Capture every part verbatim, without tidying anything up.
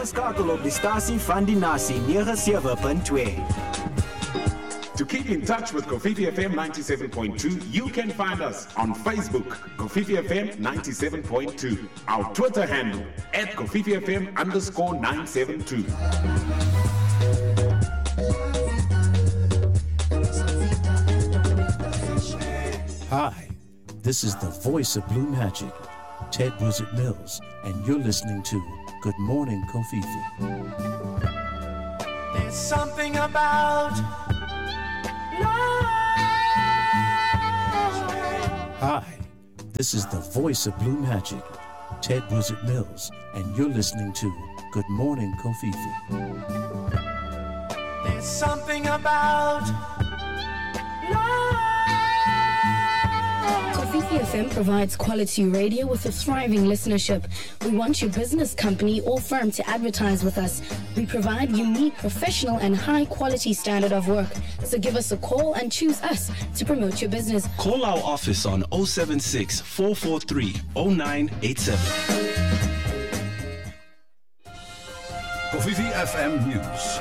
ingeskakel op die stasie van die nasie nine seven punt two. To keep in touch with Kofifi F M ninety-seven point two, you can find us on Facebook, Kofifi F M ninety-seven point two. Our Twitter handle, at Kofifi F M underscore nine seven two. Hi, this is the voice of Blue Magic, Ted Blizzard Mills, and you're listening to Good Morning Kofifi. There's something about love. Hi, this is the voice of Blue Magic, Ted Blizzard Mills, and you're listening to Good Morning Kofifi. There's something about love. Kofifi F M provides quality radio with a thriving listenership. We want your business, company, or firm to advertise with us. We provide unique, professional, and high-quality standard of work. So give us a call and choose us to promote your business. Call our office on oh seven six, four four three, oh nine eight seven. Kofifi F M News.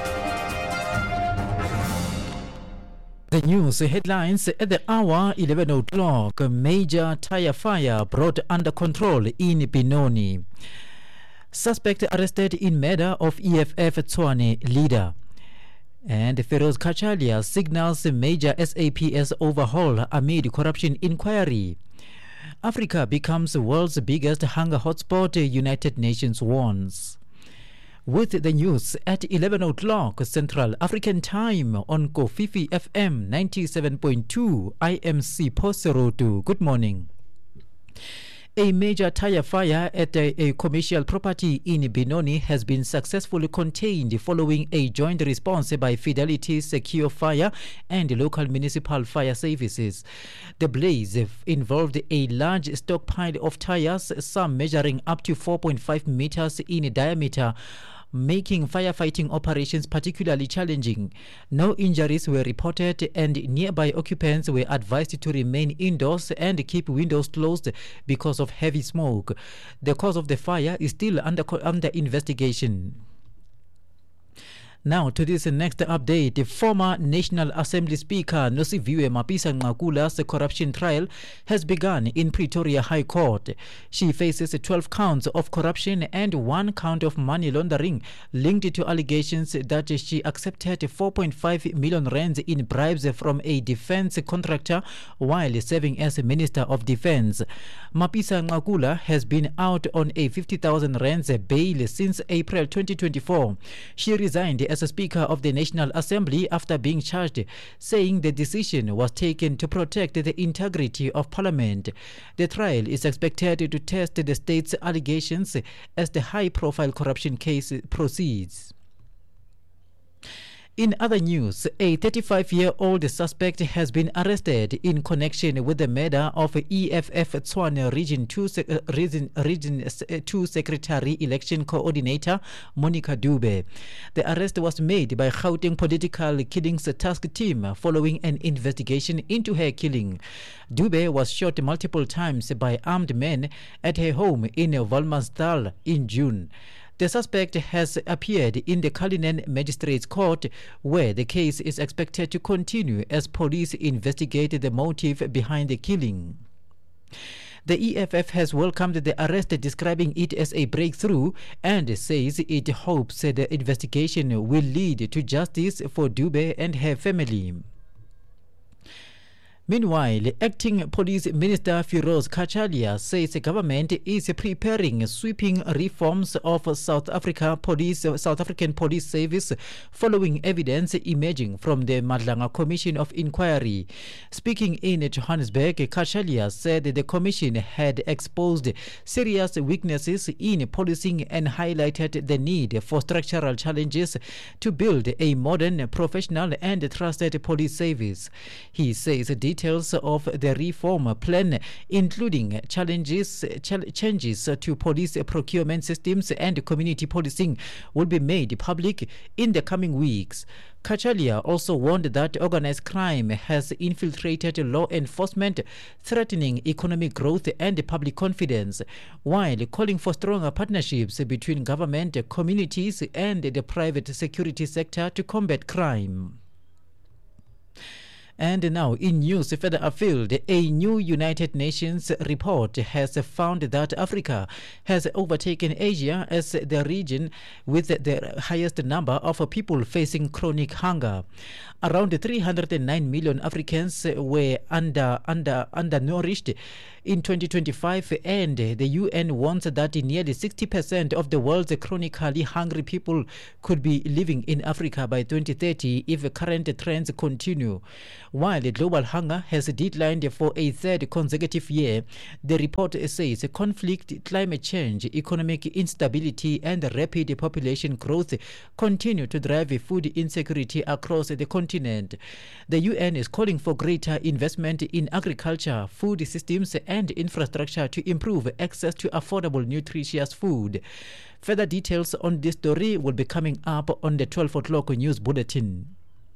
The news headlines at the hour eleven o'clock. Major tire fire brought under control in Benoni. Suspect arrested in murder of E F F Tshwane leader. And Feroz Kachalia signals major S A P S overhaul amid corruption inquiry. Africa becomes the world's biggest hunger hotspot, United Nations warns. With the news at eleven o'clock Central African Time on Kofifi F M ninety-seven point two, I M C Poserotu. Good morning. A major tire fire at a, a commercial property in Benoni has been successfully contained following a joint response by Fidelity Secure Fire and local municipal fire services. The blaze involved a large stockpile of tires, some measuring up to four point five meters in diameter, making firefighting operations particularly challenging. No injuries were reported, and nearby occupants were advised to remain indoors and keep windows closed because of heavy smoke. The cause of the fire is still under under investigation. Now to this next update. The former National Assembly Speaker Nosiviwe Mapisa Nqakula's corruption trial has begun in Pretoria High Court. She faces twelve counts of corruption and one count of money laundering linked to allegations that she accepted four point five million rands in bribes from a defense contractor while serving as Minister of Defense. Mapisa Nqakula has been out on a fifty thousand rands bail since April twenty twenty-four. She resigned as a Speaker of the National Assembly after being charged, saying the decision was taken to protect the integrity of Parliament. The trial is expected to test the state's allegations as the high-profile corruption case proceeds. In other news, a thirty-five-year-old suspect has been arrested in connection with the murder of E F F Tshwane Region two, uh, Region, Region two Secretary Election Coordinator Monica Dube. The arrest was made by Gauteng Political Killings Task Team following an investigation into her killing. Dube was shot multiple times by armed men at her home in Walmansdal in June. The suspect has appeared in the Cullinan Magistrates Court, where the case is expected to continue as police investigate the motive behind the killing. The E F F has welcomed the arrest, describing it as a breakthrough, and says it hopes the investigation will lead to justice for Dube and her family. Meanwhile, Acting Police Minister Feroz Kachalia says the government is preparing sweeping reforms of South Africa Police, South African Police Service following evidence emerging from the Madlanga Commission of Inquiry. Speaking in Johannesburg, Kachalia said the commission had exposed serious weaknesses in policing and highlighted the need for structural challenges to build a modern, professional and trusted police service. He says details details of the reform plan, including challenges, chal- changes to police procurement systems and community policing, will be made public in the coming weeks. Kachalia also warned that organized crime has infiltrated law enforcement, threatening economic growth and public confidence, while calling for stronger partnerships between government, communities, and the private security sector to combat crime. And now, in news further afield, a new United Nations report has found that Africa has overtaken Asia as the region with the highest number of people facing chronic hunger. Around three hundred nine million Africans were under under undernourished in twenty twenty-five, and the U N warns that nearly sixty percent of the world's chronically hungry people could be living in Africa by twenty thirty if current trends continue. While global hunger has declined for a third consecutive year, the report says conflict, climate change, economic instability, and rapid population growth continue to drive food insecurity across the continent. The U N is calling for greater investment in agriculture, food systems, and infrastructure to improve access to affordable, nutritious food. Further details on this story will be coming up on the twelve o'clock news bulletin.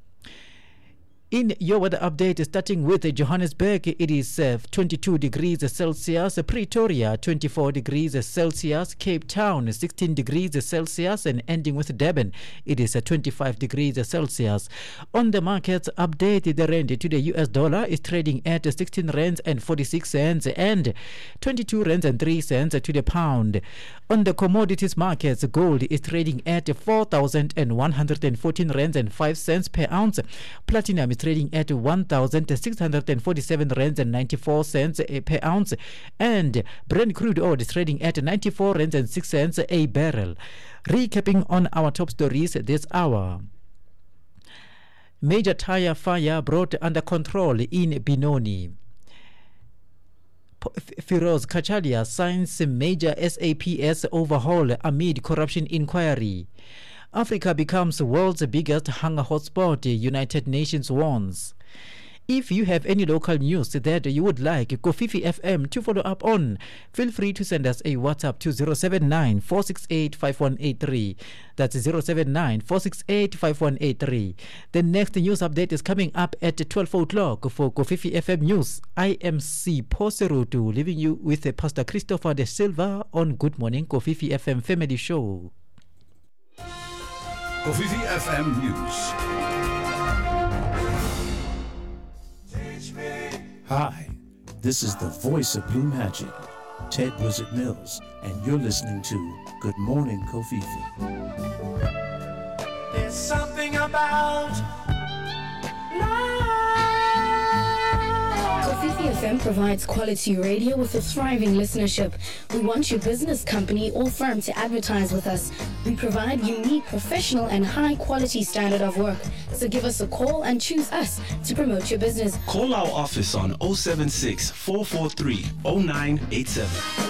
In your weather update, starting with Johannesburg, it is uh, twenty-two degrees Celsius, Pretoria twenty-four degrees Celsius, Cape Town sixteen degrees Celsius, and ending with Durban, it is uh, twenty-five degrees Celsius. On the markets update, the rand to the U S dollar is trading at sixteen rands and forty-six cents and twenty-two rands and three cents to the pound. On the commodities markets, gold is trading at four thousand one hundred fourteen rands and five cents per ounce. Platinum is trading at one thousand six hundred forty-seven rands and ninety-four cents per ounce, and Brent crude oil is trading at ninety-four rands and six cents a barrel. Recapping on our top stories this hour. Major tire fire brought under control in Benoni. Firoz Kachalia signs major S A P S overhaul amid corruption inquiry. Africa becomes the world's biggest hunger hotspot, United Nations warns. If you have any local news that you would like Kofifi F M to follow up on, feel free to send us a WhatsApp to zero seven nine, four six eight, five one eight three. That's zero seven nine, four six eight, five one eight three. The next news update is coming up at twelve o'clock for Kofifi F M News. I am C. Poserutu, leaving you with Pastor Christopher De Silva on Good Morning Kofifi F M Family Show. Kofifi F M News. Hi, this is the voice of Blue Magic, Ted Wizard Mills, and you're listening to Good Morning Kofifi. There's something about love. Kofifi F M provides quality radio with a thriving listenership. We want your business, company, or firm to advertise with us. We provide unique, professional, and high-quality standard of work. So give us a call and choose us to promote your business. Call our office on oh seven six, four four three, oh nine eight seven.